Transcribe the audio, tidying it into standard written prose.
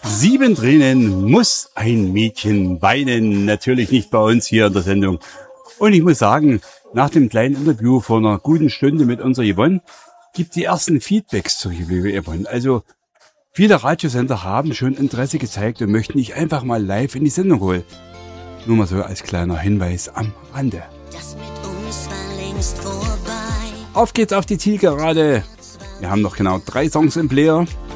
7 Tränen muss ein Mädchen weinen. Natürlich nicht bei uns hier in der Sendung. Und ich muss sagen, nach dem kleinen Interview vor einer guten Stunde mit unserer Yvonne gibt die ersten Feedbacks zur liebe Yvonne. Also viele Radiosender haben schon Interesse gezeigt und möchten dich einfach mal live in die Sendung holen. Nur mal so als kleiner Hinweis am Rande. Das mit uns war längst vorbei. Auf geht's auf die Zielgerade. Wir haben noch genau 3 Songs im Player.